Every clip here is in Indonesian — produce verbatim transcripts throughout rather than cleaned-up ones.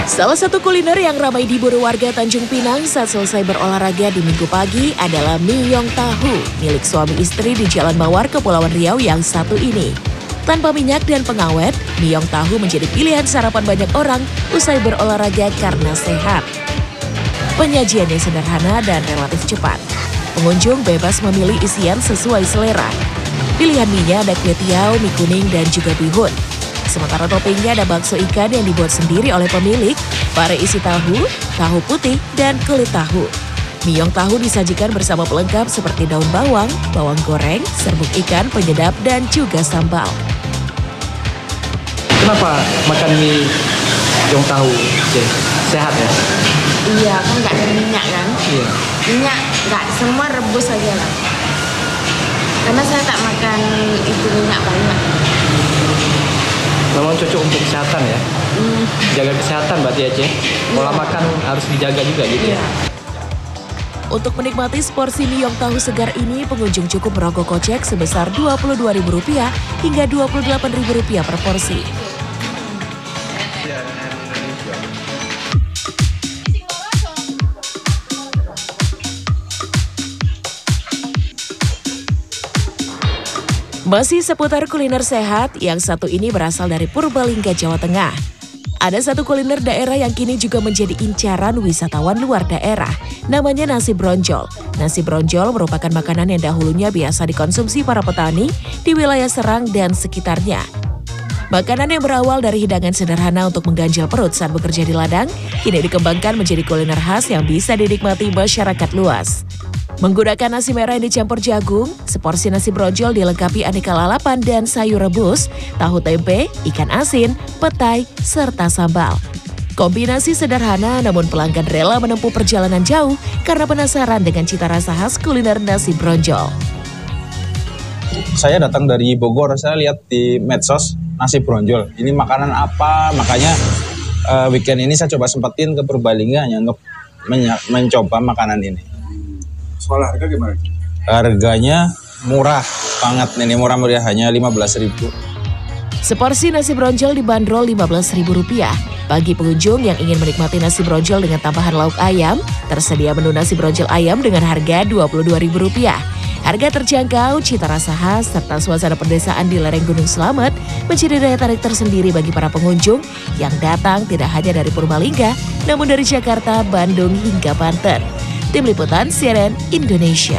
Salah satu kuliner yang ramai diburu warga Tanjung Pinang saat selesai berolahraga di Minggu pagi adalah miyong tahu milik suami istri di Jalan Mawar, Kepulauan Riau yang satu ini. Tanpa minyak dan pengawet, miyong tahu menjadi pilihan sarapan banyak orang usai berolahraga karena sehat. Penyajiannya sederhana dan relatif cepat. Pengunjung bebas memilih isian sesuai selera. Pilihan mie-nya ada kue tiaw, mie kuning, dan juga bihun. Sementara toppingnya ada bakso ikan yang dibuat sendiri oleh pemilik, pare isi tahu, tahu putih, dan kulit tahu. Miyong tahu disajikan bersama pelengkap seperti daun bawang, bawang goreng, serbuk ikan, penyedap, dan juga sambal. Kenapa makan mie miyong tahu? Oke, sehat ya? Iya, kan nggak ada minyak kan? Iya. Minyak nggak, semua rebus aja lah. Karena saya tak makan itu minyak banyak. Memang cocok untuk kesehatan ya? Hmm. Jaga kesehatan berarti ya, Cek? Pola Iya. makan harus dijaga juga gitu ya? Iya. Untuk menikmati seporsi miyong tahu segar ini, pengunjung cukup merogoh kocek sebesar dua puluh dua ribu rupiah hingga dua puluh delapan ribu rupiah per porsi. Masih seputar kuliner sehat, yang satu ini berasal dari Purbalingga, Jawa Tengah. Ada satu kuliner daerah yang kini juga menjadi incaran wisatawan luar daerah. Namanya nasi bronjol. Nasi bronjol merupakan makanan yang dahulunya biasa dikonsumsi para petani di wilayah Serang dan sekitarnya. Makanan yang berawal dari hidangan sederhana untuk mengganjal perut saat bekerja di ladang, kini dikembangkan menjadi kuliner khas yang bisa dinikmati masyarakat luas. Menggunakan nasi merah yang dicampur jagung, seporsi nasi bronjol dilengkapi aneka lalapan dan sayur rebus, tahu tempe, ikan asin, petai, serta sambal. Kombinasi sederhana namun pelanggan rela menempuh perjalanan jauh karena penasaran dengan cita rasa khas kuliner nasi bronjol. Saya datang dari Bogor, saya lihat di medsos nasi bronjol. Ini makanan apa? Makanya uh, weekend ini saya coba sempetin ke Purbalingga hanya untuk men- mencoba makanan ini. Soal harga gimana? Harganya murah banget, ini murah meriah, hanya lima belas ribu. Seporsi nasi bronjol dibanderol lima belas ribu rupiah. Bagi pengunjung yang ingin menikmati nasi bronjol dengan tambahan lauk ayam, tersedia menu nasi bronjol ayam dengan harga dua puluh dua ribu rupiah. Harga terjangkau, cita rasa khas, serta suasana pedesaan di lereng Gunung Slamet menjadi daya tarik tersendiri bagi para pengunjung yang datang tidak hanya dari Purbalingga, namun dari Jakarta, Bandung, hingga Banten. Tim Liputan C N N Indonesia.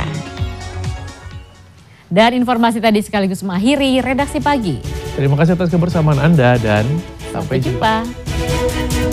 Dan informasi tadi sekaligus mengakhiri Redaksi Pagi. Terima kasih atas kebersamaan Anda dan Sampai sampai jumpa. jumpa.